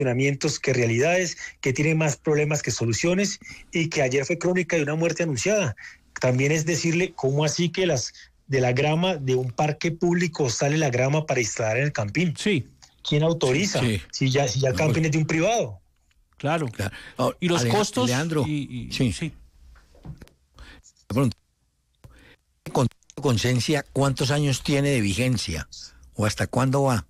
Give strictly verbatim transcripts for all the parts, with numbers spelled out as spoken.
cuestionamientos que realidades, que tiene más problemas que soluciones y que ayer fue crónica de una muerte anunciada. También es decirle, ¿cómo así que las de la grama de un parque público sale la grama para instalar en el Campín? Sí. ¿Quién autoriza? Sí, sí. Si ya, si ya el Campín es de un privado. Claro. Claro. Oh, y los Alej- costos. Leandro, Y, y, sí. sí. Con conciencia, ¿cuántos años tiene de vigencia? ¿O hasta cuándo va?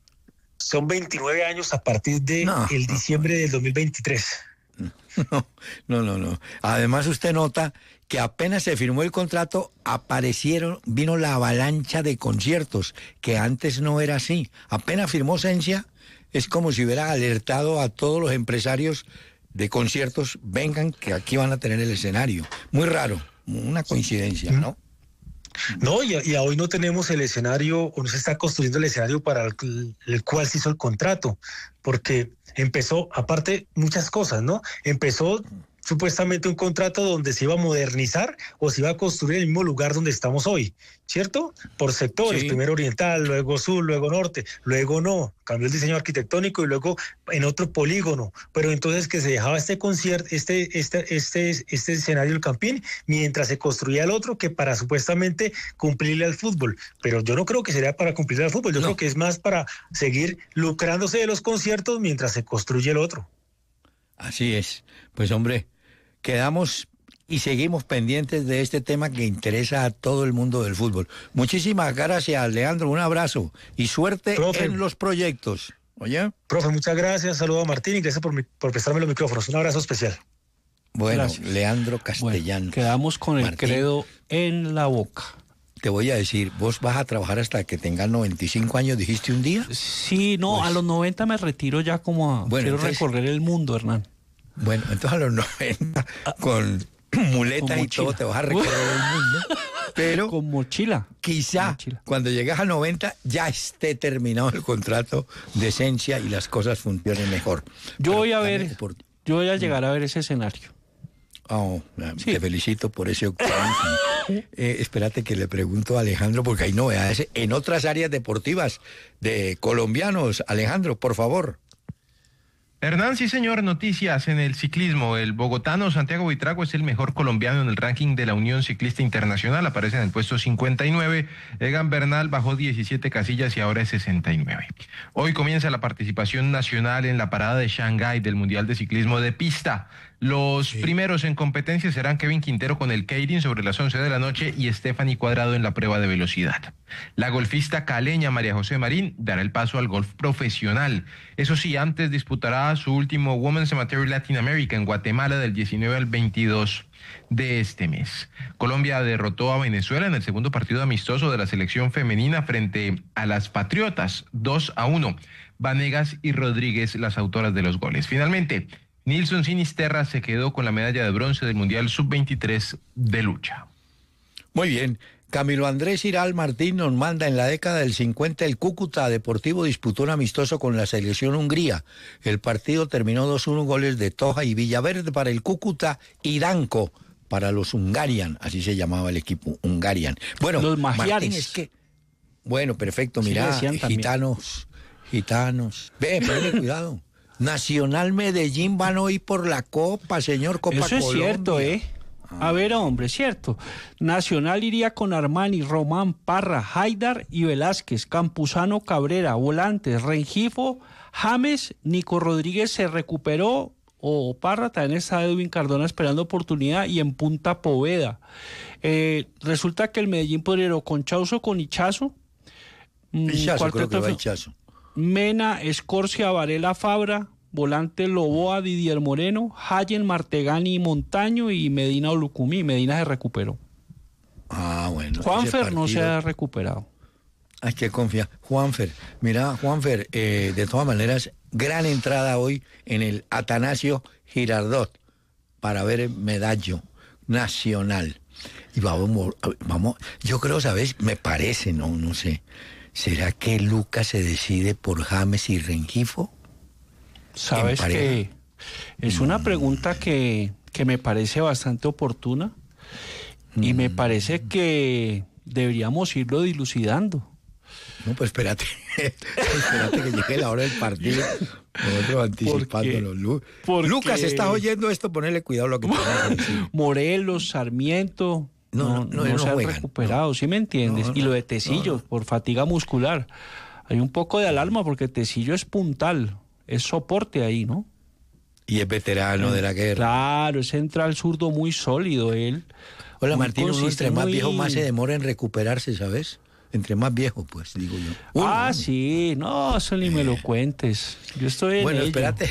Son veintinueve años a partir de No, el no, diciembre del dos mil veintitrés. No, no, no, no. Además, usted nota que apenas se firmó el contrato, aparecieron, vino la avalancha de conciertos, que antes no era así. Apenas firmó Sensia, es como si hubiera alertado a todos los empresarios de conciertos, vengan, que aquí van a tener el escenario. Muy raro, una coincidencia, ¿no? No, y, y hoy no tenemos el escenario, o no se está construyendo el escenario para el, el cual se hizo el contrato, porque empezó, aparte, muchas cosas, ¿no? Empezó supuestamente un contrato donde se iba a modernizar o se iba a construir el mismo lugar donde estamos hoy, ¿cierto? Por sectores, Sí. primero oriental, luego sur, luego norte, luego no, cambió el diseño arquitectónico y luego en otro polígono, pero entonces que se dejaba este concierto, este, este, este, este escenario del Campín, mientras se construía el otro que para supuestamente cumplirle al fútbol, pero yo no creo que sería para cumplirle al fútbol, yo No. creo que es más para seguir lucrándose de los conciertos mientras se construye el otro. Así es. Pues hombre, quedamos y seguimos pendientes de este tema que interesa a todo el mundo del fútbol. Muchísimas gracias, Leandro, un abrazo y suerte Profe. en los proyectos. ¿Oye? Profe, muchas gracias, saludo a Martín y gracias por, mi- por prestarme los micrófonos, un abrazo especial. Bueno, Gracias. Leandro Bueno, Castellano. quedamos con el Martín, credo en la boca. te voy a decir, vos vas a trabajar hasta que tengas noventa y cinco años, dijiste un día. Sí, no, Pues- a los noventa me retiro ya como a... Bueno, quiero entonces- recorrer el mundo, Hernán. Bueno, entonces a los noventa, con muletas Con y todo, mochila. te vas a recorrer el mundo. Pero Con mochila. quizá mochila. cuando llegas a noventa ya esté terminado el contrato de esencia y las cosas funcionen mejor. Yo Pero voy a dame ver, opor- yo voy a llegar a ver ese escenario. Oh, Sí. Te felicito por ese optimismo. eh, espérate que le pregunto a Alejandro, porque hay novedades en otras áreas deportivas de colombianos. Alejandro, por favor. Hernán, sí señor, noticias en el ciclismo. El bogotano Santiago Buitrago es el mejor colombiano en el ranking de la Unión Ciclista Internacional, aparece en el puesto cincuenta y nueve. Egan Bernal bajó diecisiete casillas y ahora es sesenta y nueve. Hoy comienza la participación nacional en la parada de Shanghái del Mundial de Ciclismo de Pista. Los sí. primeros en competencia serán Kevin Quintero con el Keirin sobre las once de la noche y Stephanie Cuadrado en la prueba de velocidad. La golfista caleña María José Marín dará el paso al golf profesional. Eso sí, antes disputará su último Women's Amateur Latin America en Guatemala del diecinueve al veintidós de este mes. Colombia derrotó a Venezuela en el segundo partido amistoso de la selección femenina frente a las Patriotas, dos a uno. Vanegas y Rodríguez, las autoras de los goles. Finalmente, Nilson Sinisterra se quedó con la medalla de bronce del Mundial sub veintitrés de lucha. Muy bien. Camilo Andrés Iral Martín nos manda: en la década del cincuenta el Cúcuta Deportivo disputó un amistoso con la selección Hungría. El partido terminó dos a uno, goles de Toja y Villaverde para el Cúcuta y Danco para los Hungarian, así se llamaba el equipo, Hungarian. Bueno, los magiares. Martín, es que... Bueno, perfecto, mira, sí, gitanos, gitanos. Ve, ponle cuidado. Nacional Medellín van hoy por la Copa, señor, Copa Eso es Colombia. cierto, ¿eh? A ver, hombre, cierto. Nacional iría con Armani, Román, Parra, Haidar y Velázquez, Campuzano, Cabrera, Volantes, Rengifo, James, Nico Rodríguez se recuperó, o Parra, también está Edwin Cardona esperando oportunidad, y en punta Poveda. Eh, resulta que el Medellín podría ir con Chauzo, con Hichazo. Hichazo, creo que va Hichazo. Mena, Escorcia, Varela, Fabra, volante Loboa, Didier Moreno, Hayen, Martegani, Montaño y Medina Olucumí. Medina se recuperó. Ah, bueno. Juanfer no se ha recuperado. Hay que confiar. Juanfer, mira, Juanfer, eh, de todas maneras, gran entrada hoy en el Atanasio Girardot para ver el medallo nacional. Y vamos, vamos, yo creo, ¿sabes? Me parece, no, no sé. ¿Será que Lucas se decide por James y Rengifo? Sabes que es una pregunta que, que me parece bastante oportuna y mm. me parece que deberíamos irlo dilucidando. No, pues espérate. Espérate que llegue la hora del partido. Nosotros anticipándonos. Lu porque... Lucas, ¿estás oyendo esto? Ponele cuidado a lo que te vas a decir. Morelos, Sarmiento, no, no, no, no, no se han recuperado, no. ¿Sí me entiendes? No, no, y lo de Tecillo, no, no. por fatiga muscular. Hay un poco de alarma porque Tecillo es puntal, es soporte ahí, ¿no? Y es veterano de la guerra. Claro, es central zurdo muy sólido él. Hola, Martín, uno entre más muy... viejo más se demora en recuperarse, ¿sabes? Entre más viejo, pues, digo yo. Uy, ah, no. sí, no, eso ni eh. me lo cuentes. Yo estoy en Bueno, ello. espérate.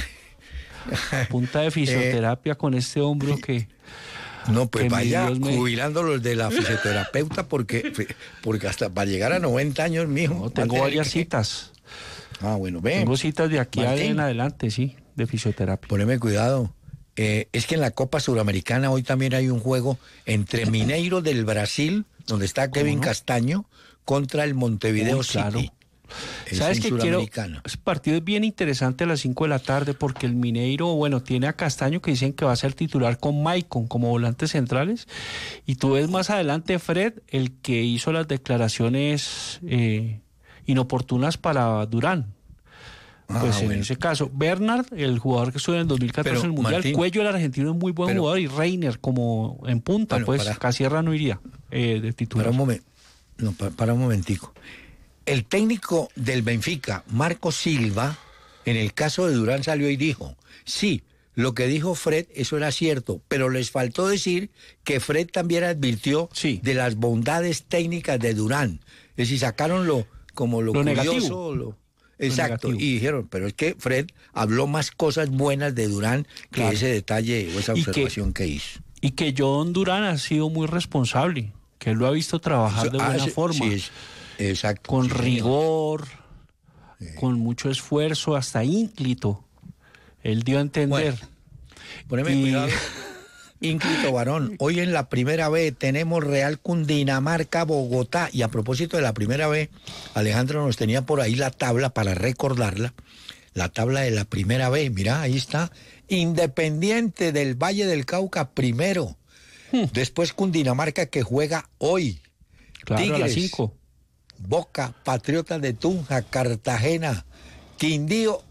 Punta de fisioterapia eh. con este hombro que... No, pues vaya me... jubilándolos de la fisioterapeuta porque, porque hasta para llegar a noventa años, mijo. No, tengo varias que... citas. Ah, bueno, ven. Tengo citas de aquí Martín, en adelante, sí, de fisioterapia. Poneme cuidado. Eh, es que en la Copa Suramericana hoy también hay un juego entre Mineiro del Brasil, donde está Kevin no? Castaño, contra el Montevideo Uy, claro. City. ¿Sabes qué quiero? Ese partido es bien interesante a las cinco de la tarde porque el Mineiro, bueno, tiene a Castaño que dicen que va a ser titular con Maicon como volantes centrales y tú ves más adelante Fred, el que hizo las declaraciones eh, inoportunas para Durán. Pues ah, en bueno. ese caso, Bernard, el jugador que estuvo en el dos mil catorce en el Mundial, Martín, Cuello, el argentino, es muy buen pero, jugador, y Reiner como en punta, bueno, pues para, Casierra no iría eh, de titular. Para un, momen, no, para, para un momentico. El técnico del Benfica, Marco Silva, en el caso de Durán salió y dijo, sí, lo que dijo Fred, eso era cierto, pero les faltó decir que Fred también advirtió sí. de las bondades técnicas de Durán. Es decir, sacaron lo, como lo, lo curioso, negativo. Lo, exacto, y dijeron, pero es que Fred habló más cosas buenas de Durán que claro. ese detalle o esa observación que, que hizo. Y que John Durán ha sido muy responsable, que él lo ha visto trabajar de buena ah, forma. Sí, es, exacto. Con sí, rigor, sí. con mucho esfuerzo, hasta ínclito. Él dio a entender. Bueno, poneme y... cuidado. Ínclito varón, hoy en la primera B tenemos Real Cundinamarca, Bogotá, y a propósito de la primera B, Alejandro nos tenía por ahí la tabla para recordarla, la tabla de la primera B, mirá, ahí está, Independiente del Valle del Cauca primero, hmm. después Cundinamarca que juega hoy, claro, Tigres, a las cinco. Boca, Patriotas de Tunja, Cartagena, Quindío,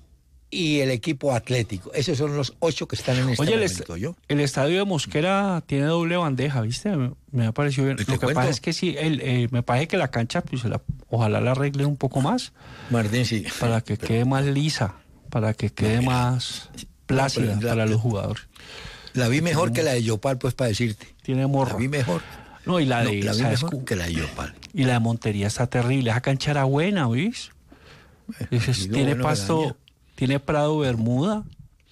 y el equipo Atlético. Esos son los ocho que están en este Oye, momento. El, ¿yo? el estadio de Mosquera tiene doble bandeja, ¿viste? Me, me ha parecido bien. Lo que cuento? pasa es que sí, el, eh, me parece que la cancha, pues la, ojalá la arreglen un poco más. Martín, sí. Para que pero... quede más lisa, para que quede no, más plácida no, la, para los jugadores. La vi mejor tiene, que la de Yopal, pues, para decirte. Tiene morro. La vi mejor. No, y la de... No, la vi mejor que la de Yopal. Y la de Montería está terrible. Esa cancha era buena, ¿oís? Eh, tiene bueno pasto... Tiene Prado Bermuda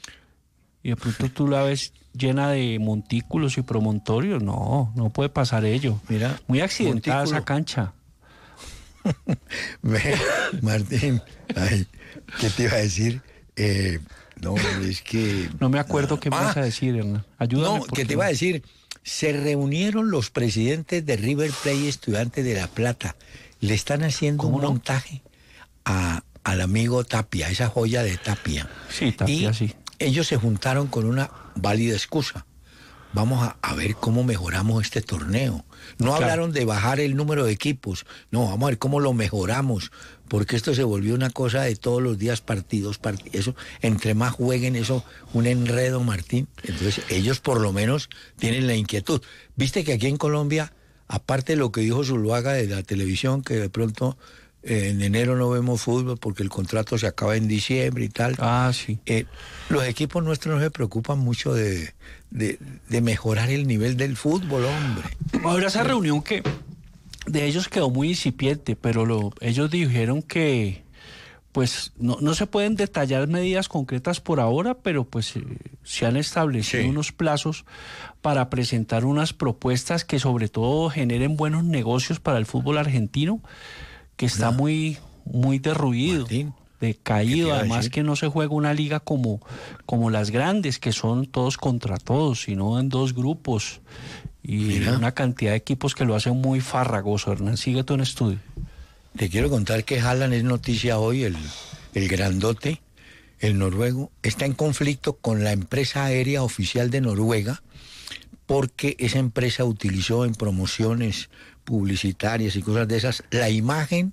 y de pronto tú la ves llena de montículos y promontorios. No, no puede pasar ello. Mira, muy accidentada montículo. Esa cancha. Martín, ay, ¿qué te iba a decir? Eh, no, es que... No me acuerdo ah, qué me ah, vas a decir, Hernán. Ayúdame. No, ¿qué te iba a decir? Se reunieron los presidentes de River Plate y Estudiantes de La Plata. Le están haciendo un no? montaje a... al amigo Tapia, esa joya de Tapia. Sí, Tapia, y sí. Ellos se juntaron con una válida excusa. Vamos a, a ver cómo mejoramos este torneo. No claro. hablaron de bajar el número de equipos. No, vamos a ver cómo lo mejoramos. Porque esto se volvió una cosa de todos los días partidos, partidos. Eso, entre más jueguen, eso, un enredo, Martín. Entonces, ellos por lo menos tienen la inquietud. Viste que aquí en Colombia, aparte de lo que dijo Zuluaga de la televisión, que de pronto... en enero no vemos fútbol porque el contrato se acaba en diciembre y tal. Ah, sí. Eh, los equipos nuestros no se preocupan mucho de, de, de mejorar el nivel del fútbol, hombre. Ahora esa reunión que de ellos quedó muy incipiente, pero lo, ellos dijeron que pues no, no se pueden detallar medidas concretas por ahora, pero pues eh, se han establecido sí. unos plazos para presentar unas propuestas que sobre todo generen buenos negocios para el fútbol argentino, que está no. muy, muy derruido, Martín, decaído, además decir? que no se juega una liga como, como las grandes, que son todos contra todos, sino en dos grupos, y Mira. una cantidad de equipos que lo hacen muy farragoso. Hernán, sigue tú en estudio. Te quiero contar que Haaland es noticia hoy, el, el grandote, el noruego, está en conflicto con la empresa aérea oficial de Noruega, porque esa empresa utilizó en promociones publicitarias y cosas de esas, la imagen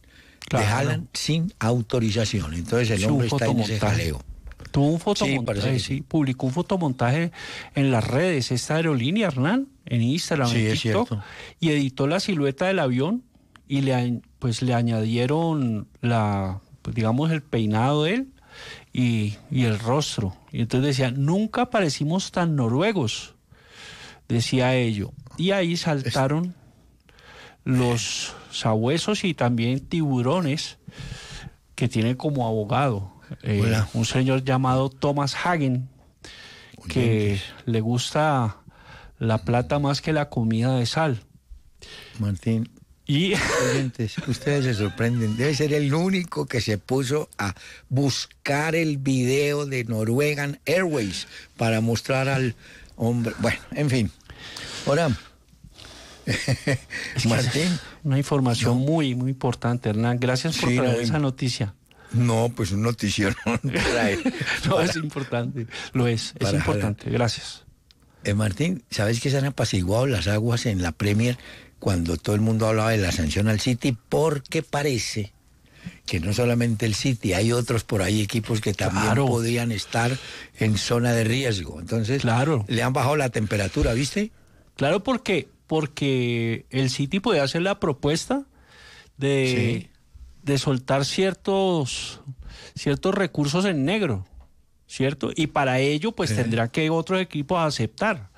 Claro. De Haaland sin autorización. Entonces el hombre está en ese jaleo. Tuvo un fotomontaje, sí, sí, publicó un fotomontaje en las redes, esta aerolínea, Hernán, en Instagram, sí, en TikTok, y editó la silueta del avión y le, pues, le añadieron la, pues, digamos, el peinado de él y, y el rostro. Y entonces decía, nunca parecimos tan noruegos, decía ello. Y ahí saltaron los sabuesos y también tiburones que tiene como abogado eh, un señor llamado Thomas Hagen, que le gusta la plata más que la comida de sal. Martín, y oyentes, ustedes se sorprenden, debe ser el único que se puso a buscar el video de Norwegian Airways para mostrar al hombre. Bueno, en fin. Ahora, Martín, una información no. muy, muy importante, Hernán. Gracias por sí, traer no, esa noticia. No, pues un notición. No, es importante. Lo es, es importante. Jalar. Gracias. Eh, Martín, ¿sabes que se han apaciguado las aguas en la Premier cuando todo el mundo hablaba de la sanción al City? Porque parece que no solamente el City, hay otros por ahí equipos que también claro. podrían estar en zona de riesgo. Entonces, claro. le han bajado la temperatura, ¿viste? Claro, porque porque el City puede hacer la propuesta de, sí. de soltar ciertos ciertos recursos en negro, ¿cierto? Y para ello, pues sí. tendrá que otros equipos aceptar,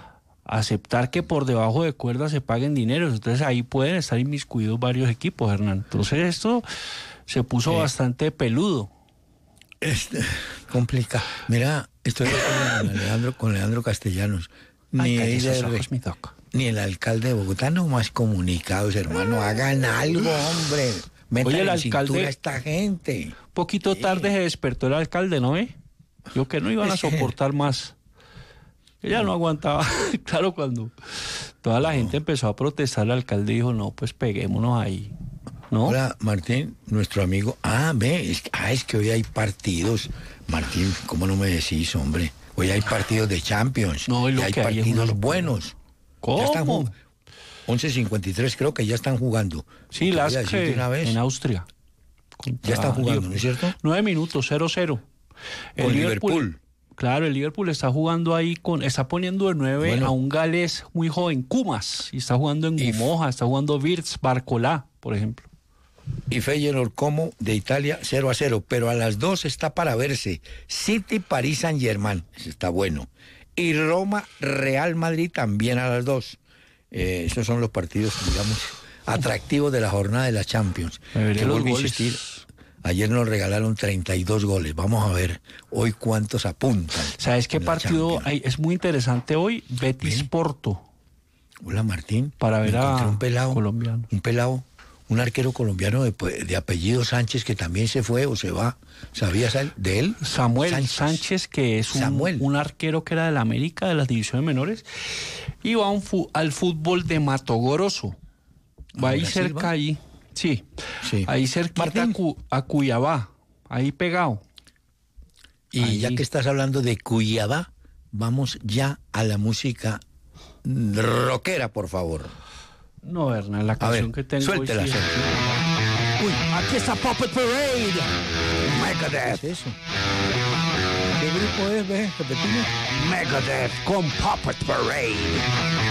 aceptar que por debajo de cuerda se paguen dineros. Entonces ahí pueden estar inmiscuidos varios equipos, Hernán. Entonces esto se puso sí. bastante peludo. Este, complicado. Mira, estoy con Leandro, con Leandro Castellanos. Ni, Ay, el, ojos, mi ni el alcalde de Bogotá, no más comunicados, hermano, hagan algo, hombre. Metan Oye, el en alcalde, cintura a esta gente. Poquito sí. tarde se despertó el alcalde, ¿no? ¿Eh? Yo que no iban a soportar más. Ella no aguantaba. Claro, cuando toda la no. gente empezó a protestar, el alcalde dijo, no, pues peguémonos ahí. ¿No? Hola, Martín, nuestro amigo. Ah, ve, es, ah, es que hoy hay partidos. Martín, ¿cómo no me decís, hombre? Hoy hay partidos de Champions. No, y lo hay que partidos hay es buenos. ¿Cómo? Ya están once cincuenta y tres creo que ya están jugando. Sí, las que en Austria. Ya están jugando, ¿no es cierto? Nueve minutos, cero cero. Con Liverpool, Liverpool. Claro, el Liverpool está jugando ahí, con está poniendo de nueve bueno. a un galés muy joven, Kumas, y está jugando en Gumoja, está jugando Virts, Barcolá, por ejemplo. Y Feyenoord como de Italia cero a cero, pero a las dos está para verse City, París, Saint-Germain, eso está bueno, y Roma, Real Madrid también a las dos. Eh, esos son los partidos, digamos, atractivos de la jornada de la Champions. Que vuelvo a insistir, ayer nos regalaron treinta y dos goles, vamos a ver hoy cuántos apuntan. ¿Sabes qué partido hay? Es muy interesante hoy, Betis ¿Ven? Porto. Hola Martín, para ver a un pelado, colombiano. Un pelado. Un arquero colombiano de, de apellido Sánchez que también se fue o se va. ¿Sabías de él? Samuel Sánchez, Sánchez que es un, un arquero que era de la América, de las divisiones menores, y va un fu al fútbol de Mato Grosso. Va ahí cerca, va? ahí. Sí, sí. Ahí cerquita a, Cu a Cuyabá, ahí pegado. Y ahí. Ya que estás hablando de Cuyabá, vamos ya a la música rockera, por favor. No, Hernán, la canción ver, que tengo suéltela, hoy sí. Uy, aquí está Puppet Parade. Megadeth. ¿Qué es eso? ¿Qué grupo es, ve? Repetimos. Megadeth con Puppet Parade.